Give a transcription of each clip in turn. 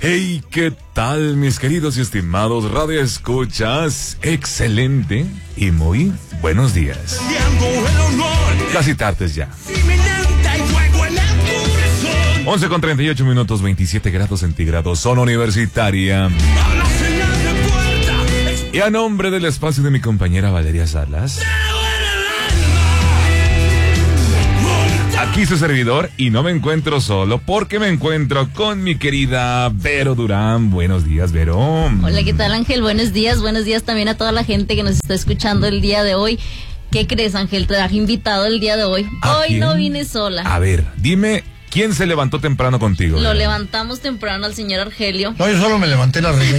Hey, ¿qué tal, mis queridos y estimados radioescuchas? Excelente y muy buenos días. Casi tardes ya. 11:38 27 grados centígrados, zona universitaria. Y a nombre del espacio de mi compañera Valeria Salas, aquí su servidor, y no me encuentro solo porque me encuentro con mi querida Vero Durán. Buenos días, Vero. Hola, ¿qué tal, Ángel? Buenos días también a toda la gente que nos está escuchando el día de hoy. ¿Qué crees, Ángel? Te has invitado el día de hoy. Hoy quién? No vine sola. A ver, dime, ¿quién se levantó temprano contigo? Lo levantamos temprano al señor Argelio. No, yo solo me levanté la regué.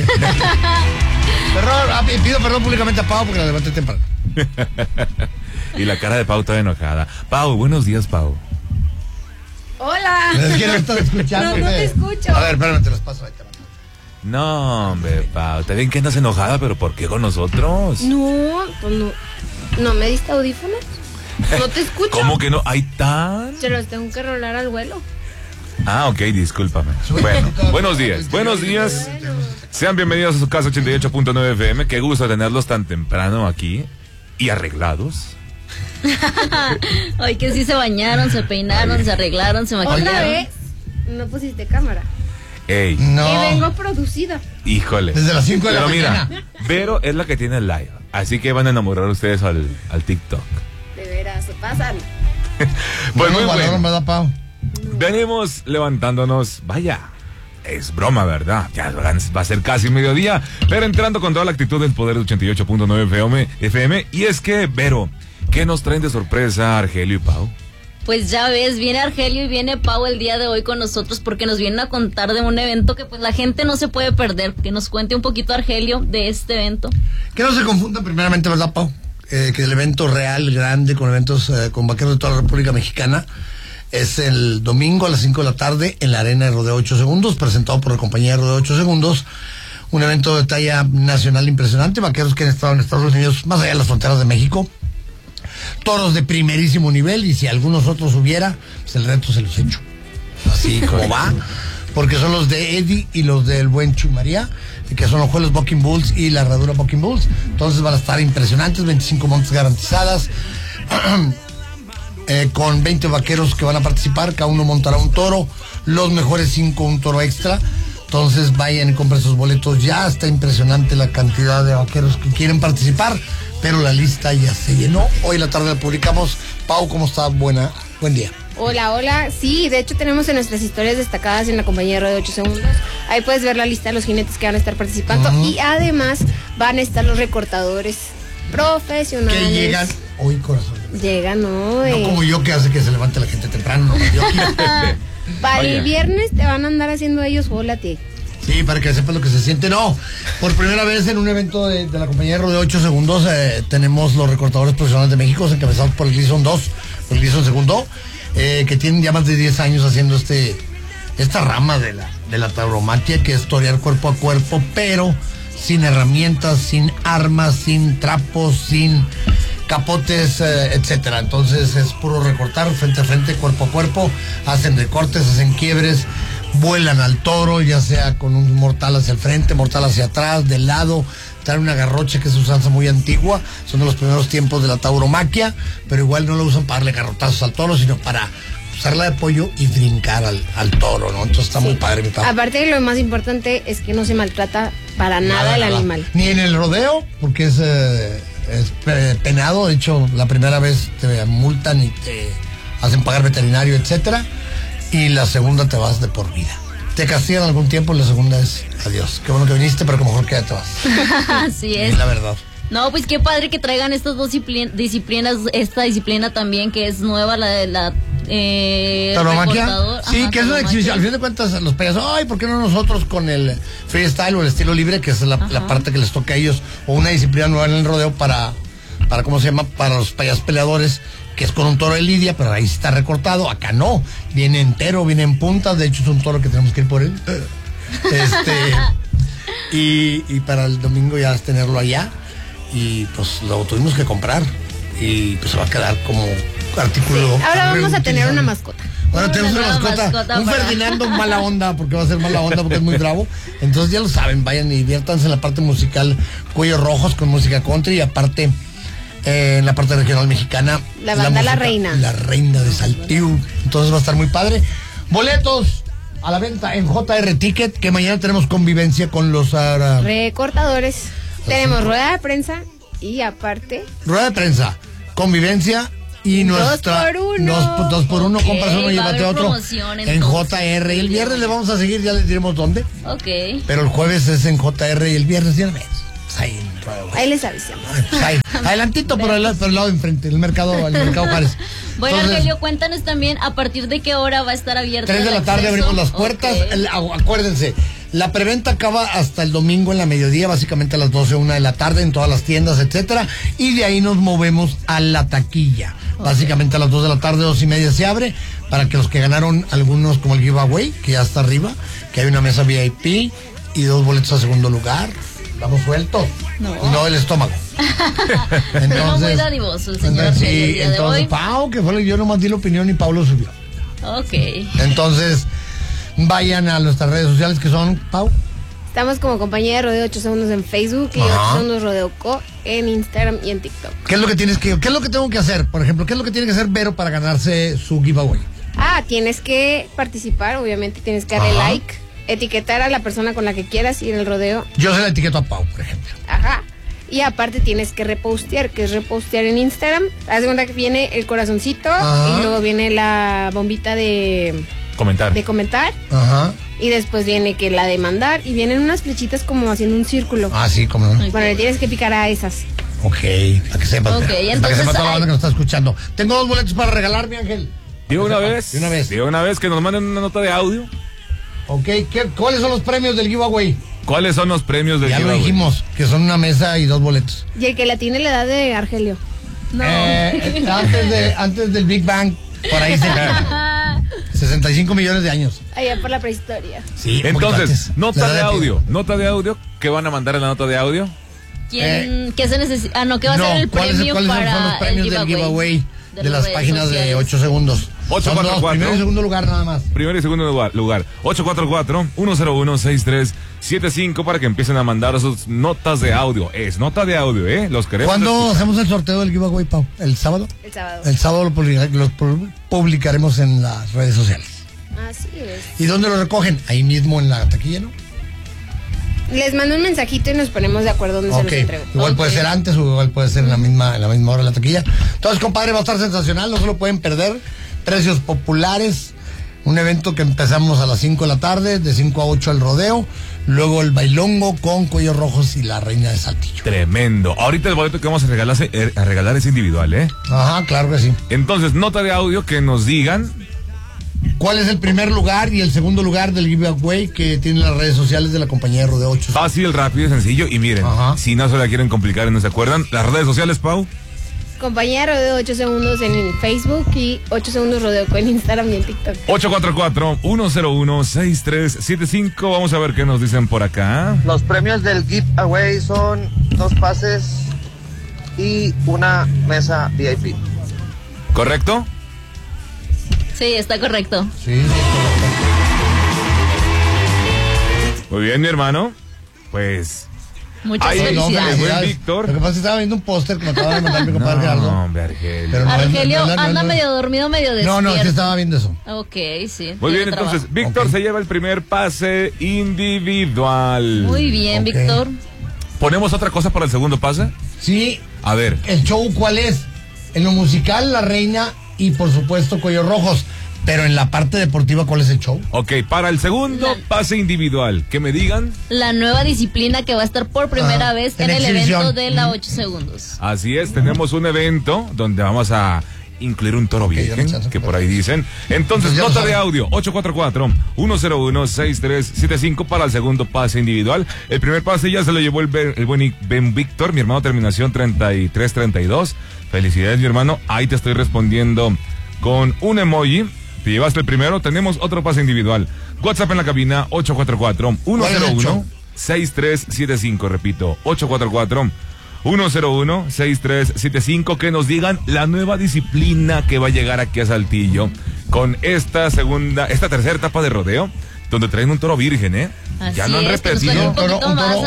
Pido perdón públicamente a Pau porque la levanté temprano. Y la cara de Pau está enojada. Pau, buenos días, Pau. Hola. Es que no estoy escuchando. No te escucho. A ver, espérame, te los paso ahí. No, hombre, Pau, te ven que andas enojada, pero ¿por qué con nosotros? No, pues no. ¿No me diste audífonos? No te escucho. ¿Cómo que no? ¿Hay tan? Se los tengo que rolar al vuelo. Ah, ok, discúlpame. Bueno, buenos días. Sean bienvenidos a su casa 88.9 FM. Qué gusto tenerlos tan temprano aquí y arreglados. Hoy que sí se bañaron, se peinaron, se arreglaron, se maquillaron. Otra vez, no pusiste cámara. Ey, No. Y vengo producida. híjole. Desde las 5 de la Pero mañana. mira, Vero es la que tiene el live, así que van a enamorar ustedes al TikTok. De veras, se pasan. Pues muy valor, bueno. ¿verdad, Pau? Venimos levantándonos, vaya, es broma, ¿verdad? Ya va a ser casi mediodía, pero entrando con toda la actitud del poder de 88.9 FM. Y es que, Vero, ¿qué nos traen de sorpresa Argelio y Pau? Pues ya ves, viene Argelio y viene Pau el día de hoy con nosotros porque nos vienen a contar de un evento que pues la gente no se puede perder. Que nos cuente un poquito, Argelio, de este evento. Que no se confundan primeramente, ¿verdad, Pau? Que el evento real, grande, con eventos con vaqueros de toda la República Mexicana, es el domingo a las 5 de la tarde en la Arena de Rodeo 8 Segundos, presentado por la compañía de Rodeo 8 Segundos. Un evento de talla nacional impresionante, vaqueros que han estado en Estados Unidos, más allá de las fronteras de México. Toros de primerísimo nivel, y si algunos otros hubiera, pues el reto se los echo. Así como va, porque son los de Eddie y los del buen Chuy María, que son los Juelos Bucking Bulls y la Herradura Bucking Bulls. Entonces van a estar impresionantes, 25 montes garantizadas, con 20 vaqueros que van a participar, cada uno montará un toro, los mejores 5 un toro extra. Entonces vayan y compren sus boletos ya. Está impresionante la cantidad de vaqueros que quieren participar, pero la lista ya se llenó. Hoy en la tarde la publicamos. Pau, ¿cómo está? Buen día. Hola. Sí, de hecho tenemos en nuestras historias destacadas en la compañía de 8 Segundos. Ahí puedes ver la lista de los jinetes que van a estar participando. Y además van a estar los recortadores profesionales. Que llegan hoy, corazón. Llegan hoy. No como yo, que hace que se levante la gente temprano. No, yo Para Vaya. el viernes te van a andar haciendo ellos volate. Sí, para que sepas lo que se siente. No, por primera vez en un evento de la compañía de Rodeo 8 Segundos tenemos los recortadores profesionales de México, encabezados por el Gleason 2, por el Gleason segundo, que tienen ya más de 10 años haciendo esta rama de la tauromaquia, que es torear cuerpo a cuerpo, pero sin herramientas, sin armas, sin trapos, sin capotes, etcétera. Entonces es puro recortar frente a frente, cuerpo a cuerpo. Hacen recortes, hacen quiebres, vuelan al toro, ya sea con un mortal hacia el frente, mortal hacia atrás, del lado. Traen una garrocha, que es usanza muy antigua, son de los primeros tiempos de la tauromaquia, pero igual no lo usan para darle garrotazos al toro, sino para usarla de apoyo y brincar al toro, ¿no? Entonces está muy padre, mi papá. Aparte, lo más importante es que no se maltrata para nada el animal. Ni en el rodeo, porque es penado. De hecho, la primera vez te multan y te hacen pagar veterinario, etcétera, y la segunda te vas de por vida. Te castigan algún tiempo y la segunda es adiós. Qué bueno que viniste, pero que mejor quédate, vas. Así es. Es la verdad. No, pues qué padre que traigan estas dos disciplinas, esta disciplina también que es nueva, la de la ¿Tauromaquia? recortador. Sí, Ajá, que es una exhibición. Al fin de cuentas, los payasos, ay, ¿por qué no nosotros con el freestyle o el estilo libre, que es la parte que les toca a ellos, o una disciplina nueva en el rodeo para ¿cómo se llama? Para los payasos peleadores, que es con un toro de lidia, pero ahí está recortado. Acá no, viene entero, viene en puntas. De hecho, es un toro que tenemos que ir por él. Y para el domingo ya tenerlo allá. Y pues lo tuvimos que comprar. Y pues se va a quedar como artículo. Sí, ahora vamos a tener una mascota. Bueno, tenemos una mascota, un para- Ferdinando mala onda, porque va a ser mala onda porque es muy bravo. Entonces ya lo saben, vayan y diviértanse en la parte musical Cuellos Rojos con música country y aparte en la parte regional mexicana. La banda La Reina. La Reina de Saltillo. Entonces va a estar muy padre. Boletos a la venta en JR Ticket, que mañana tenemos convivencia con los Recortadores. Tenemos rueda de prensa y aparte... rueda de prensa, convivencia y nuestra 2x1. 2x1, Ok, compras uno y va a llévate haber otro promoción, en entonces. JR. Y el viernes le vamos a seguir, ya les diremos dónde. Ok. Pero el jueves es en JR y el viernes ya ves. Pues ahí, Ahí les avisamos. pues ahí, adelantito por el lado de enfrente, el mercado Juárez. Bueno, Entonces, Argelio, cuéntanos también a partir de qué hora va a estar abierta. 3 de la tarde abrimos las puertas. Acuérdense, la preventa acaba hasta el domingo en la mediodía, básicamente a las 12 o 1 de la tarde en todas las tiendas, etcétera. Y de ahí nos movemos a la taquilla. Básicamente a las 2 de la tarde, 2:30 se abre, para que los que ganaron algunos, como el giveaway, que ya está arriba, que hay una mesa VIP y 2 boletos a segundo lugar. Vamos sueltos. No el estómago. No, muy dadivoso el señor Argelio el día de entonces, hoy. Pau, que fue, yo nomás di la opinión y Pau lo subió. Ok. Entonces, vayan a nuestras redes sociales que son, Pau. Estamos como compañía de Rodeo 8 Segundos en Facebook y 8 Segundos Rodeo Co en Instagram y en TikTok. ¿Qué es lo que tengo que hacer? Por ejemplo, ¿qué es lo que tiene que hacer Vero para ganarse su giveaway? Tienes que participar, obviamente tienes que darle like, etiquetar a la persona con la que quieras ir al rodeo. Yo se la etiqueto a Pau, por ejemplo. Ajá. Y aparte tienes que repostear, que es repostear en Instagram. Haz de cuenta que viene el corazoncito y luego viene la bombita de Comentar. comentar. Ajá. Y después viene que la de mandar y vienen unas flechitas como haciendo un círculo. Ah, sí, como no. Bueno, le tienes que picar a esas. Ok, para que sepas. Ok, Para que entonces sepa toda la hay- banda que nos está escuchando. Tengo 2 boletos para regalar, mi Ángel. Digo una vez. De una vez. Digo una vez que nos manden una nota de audio. Ok, ¿cuáles son los premios del giveaway? ¿Cuáles son los premios del Ya lo giveaway? dijimos, que son una mesa y 2 boletos. Y el que la tiene la edad de Argelio. No. Antes del Big Bang, por ahí se 65 millones de años. Allá por la prehistoria. Sí, Entonces, nota La de edad audio. Nota de audio. ¿Qué van a mandar en la nota de audio? ¿Qué se necesita? No, ¿qué va a ser el premio ¿cuáles para son los premios del giveaway de las redes páginas de sociales? 8 segundos? 844. Son 2, primero y segundo lugar nada más. Primero y segundo lugar. 844-101-6375 para que empiecen a mandar sus notas de audio. Es nota de audio, ¿eh? Los queremos. ¿Cuándo escuchar. hacemos el sorteo del giveaway, Pau? ¿El sábado? El sábado. El sábado lo publicaremos en las redes sociales. Así es. ¿Y dónde lo recogen? Ahí mismo en la taquilla, ¿no? Les mando un mensajito y nos ponemos de acuerdo dónde se los entrego. Igual puede ser antes o igual puede ser en la misma hora de la taquilla. Entonces, compadre, va a estar sensacional, no se lo pueden perder. Precios populares, un evento que empezamos a las 5 de la tarde, de 5 a 8 el rodeo, luego el bailongo con Cuellos Rojos y la Reina de Saltillo. Tremendo. Ahorita el boleto que vamos a regalar es individual, ¿eh? Ajá, claro que sí. Entonces, nota de audio que nos digan. ¿Cuál es el primer lugar y el segundo lugar del giveaway que tienen las redes sociales de la compañía de Rodeo 8? Fácil, rápido y sencillo. Y miren, si no se la quieren complicar y no se acuerdan, las redes sociales, Pau. Compañía de Rodeo 8 Segundos en Facebook y 8 Segundos Rodeo Co en Instagram y en TikTok. 844-101-6375. Vamos a ver qué nos dicen por acá. Los premios del giveaway son 2 pases y una mesa VIP. ¿Correcto? Sí, está correcto. Sí, Muy bien, mi hermano. Pues. Muchas Ay, no, felicidades. buen Víctor. Lo que pasa es que estaba viendo un póster que me acaba de mandar mi compadre Gerardo. No, hombre, Argelio. Pero no, Argelio no, anda medio dormido, medio despierto. No, es que estaba viendo eso. Ok, sí. Muy tiene bien, entonces, trabajo. Víctor se lleva el primer pase individual. Muy bien, Ok. Víctor. ¿Ponemos otra cosa para el segundo pase? Sí, A ver. el show, ¿cuál es? En lo musical, La Reina y por supuesto Cuellos Rojos. Pero en la parte deportiva, ¿cuál es el show? Ok, para el segundo pase individual, que me digan. La nueva disciplina que va a estar por primera vez en el exhibición. evento de la 8 segundos. Así es, tenemos un evento donde vamos a incluir un toro virgen, dame chance, que por ahí dicen. Entonces, Ya lo nota de saben. audio, 844-101-6375 para el segundo pase individual. El primer pase ya se lo llevó el buen Ben Víctor, mi hermano, terminación 3332. Felicidades, mi hermano. Ahí te estoy respondiendo con un emoji. Te llevaste el primero, tenemos otro pase individual. WhatsApp en la cabina, 844-101-6375. Repito, 101-6375, que nos digan la nueva disciplina que va a llegar aquí a Saltillo con esta tercera etapa de rodeo, donde traen un toro virgen, ¿eh? Así ya no han es, que nos repetido. cuente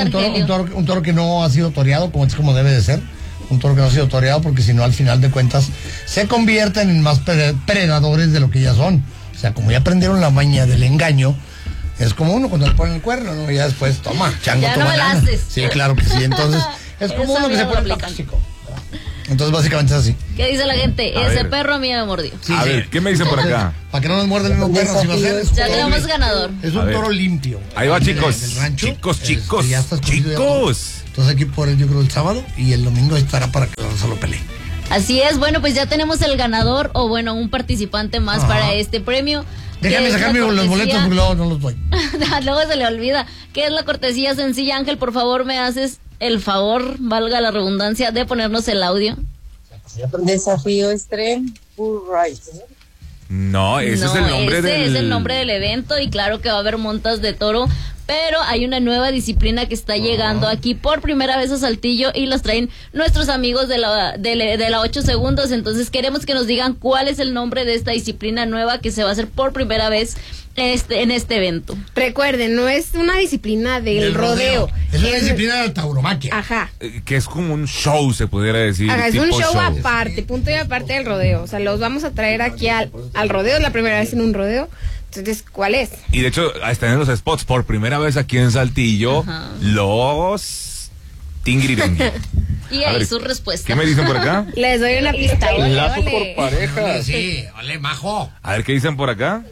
Un toro que no ha sido toreado como debe de ser. Un toro que no ha sido toreado, porque si no, al final de cuentas, se convierten en más predadores de lo que ya son. O sea, como ya aprendieron la maña del engaño, es como uno cuando le ponen el cuerno, ¿no? Y ya después, toma, chango, ya toma no me la lana. haces. Sí, claro que sí. Entonces, es como Esa uno que se mía pone lo tóxico. Entonces, básicamente es así. ¿Qué dice la gente? A Ese ver. perro a mí me mordió. Sí, A sí. ver, ¿qué me dicen por acá? Para que no nos muerda el mismo perro, si va a ser. Ya tenemos ganador. Es A un ver. toro limpio. Ahí va, chicos. Del rancho. Chicos. Ya está escogido ya todo. Chicos. Entonces aquí por él, yo creo, el sábado, y el domingo estará para que se lo pelee. Así es, bueno, pues ya tenemos el ganador o bueno, un participante más Ajá. para este premio. Déjame que es sacar la los cortesía- boletos porque luego no los doy. Luego se le olvida. ¿Qué es la cortesía sencilla? Ángel, por favor, me haces el favor, valga la redundancia, de ponernos el audio. Desafío Extreme Bull Ride. No, ese es el nombre ese del... es el nombre del evento y claro que va a haber montas de toro, pero hay una nueva disciplina que está llegando aquí por primera vez a Saltillo y las traen nuestros amigos de la 8 segundos, entonces queremos que nos digan cuál es el nombre de esta disciplina nueva que se va a hacer por primera vez en este evento. Recuerden, no es una disciplina del rodeo. Es una disciplina de la tauromaquia. Ajá. Que es como un show, se pudiera decir. Ajá, es un tipo show aparte, punto y aparte del rodeo. O sea, los vamos a traer aquí al rodeo, es la primera vez en un rodeo. Entonces, ¿cuál es? Y de hecho, están en los spots por primera vez aquí en Saltillo, Ajá. los Tingrirengui. Y A ahí ver, su respuesta. ¿Qué me dicen por acá? Les doy una pista. Lazo por Oye, parejas. sí, vale, majo. A ver, ¿qué dicen por acá?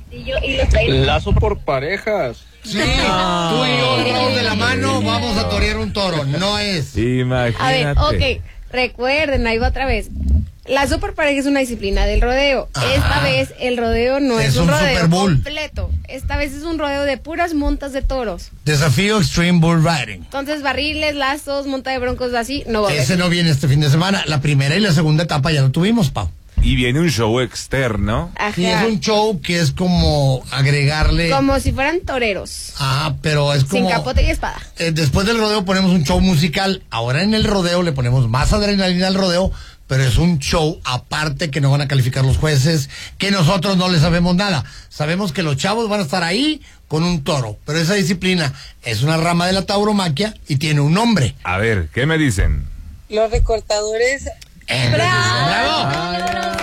Lazo por parejas. Sí, tú y yo vamos de la mano, vamos a torear un toro. No es. Imagínate. A ver, ok. Recuerden, ahí va otra vez. La super pareja es una disciplina del rodeo. Esta vez el rodeo no Es es un un rodeo Super Bowl. completo. Esta vez es un rodeo de puras montas de toros. Desafío Extreme Bull Riding. Entonces, barriles, lazos, monta de broncos, así, no va a haber. Ese no viene este fin de semana. La primera y la segunda etapa ya lo tuvimos, Pau. Y viene un show externo. Y es Ajá. un show que es como agregarle. Como si fueran toreros. Ah, pero es como. Sin capote y espada. Después del rodeo ponemos un show musical. Ahora en el rodeo le ponemos más adrenalina al rodeo, pero es un show aparte que no van a calificar los jueces, que nosotros no le sabemos nada. Sabemos que los chavos van a estar ahí con un toro, pero esa disciplina es una rama de la tauromaquia y tiene un nombre. A ver, ¿qué me dicen? Los recortadores. ¡Bravo!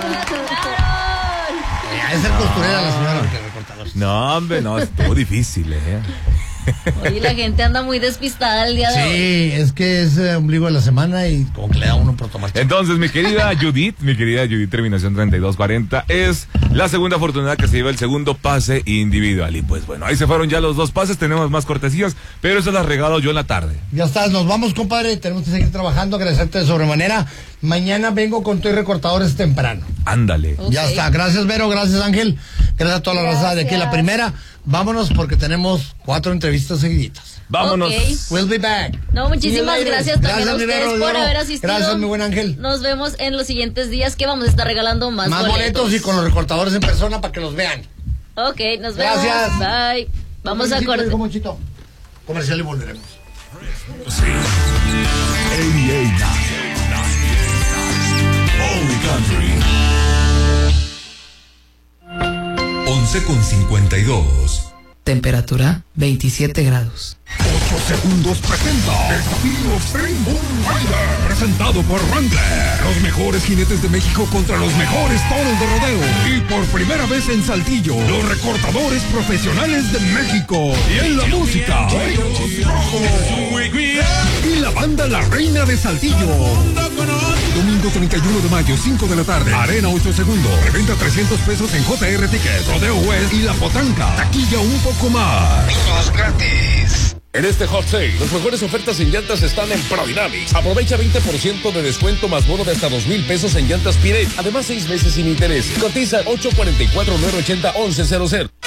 Es ser costurera la señora que recortadores. No, hombre, no, estuvo difícil, Oye, la gente anda muy despistada el día de hoy. Sí, es que es ombligo de la semana y como que le da uno por tomar. Entonces, mi querida Judith, terminación 3240, es la segunda afortunada que se lleva el segundo pase individual. Y pues bueno, ahí se fueron ya los dos pases, tenemos más cortesías, pero eso las regalo yo en la tarde. Ya estás, nos vamos, compadre, tenemos que seguir trabajando, agradecerte de sobremanera. Mañana vengo con tu recortadores temprano. Ándale. Ok. Ya está, gracias Vero, gracias Ángel, gracias a toda la raza de aquí. La primera, vámonos porque tenemos 4 entrevistas seguiditas. Vámonos. Ok. We'll be back. No, muchísimas See you later. gracias también a mi ustedes Vero, por Vero. haber asistido. Gracias, mi buen Ángel. Nos vemos en los siguientes días que vamos a estar regalando más boletos y con los recortadores en persona para que los vean. Ok, nos vemos. Gracias. Bye. Vamos a cortar. Como Monchito. Comercial y volveremos. 88.9. Only Country. 11:52. Temperatura 27 grados. 8 segundos presenta Desafío Extreme Bull Rider, presentado por Wrangler. Los mejores jinetes de México contra los mejores toros de rodeo. Y por primera vez en Saltillo, los recortadores profesionales de México. Y en la música, Reyes Rojos. Y la banda La Reina de Saltillo. Domingo 31 de mayo, 5 de la tarde. Arena 8 segundos. Reventa $300 en JR Tickets, Rodeo West y La Potranca. Taquilla un poco más. Niños gratis. En este hot sale, las mejores ofertas en llantas están en Prodynamics. Aprovecha 20% de descuento más bono de hasta $2,000 en llantas Pirelli. Además, 6 meses sin interés. Cotiza 844-980-1100.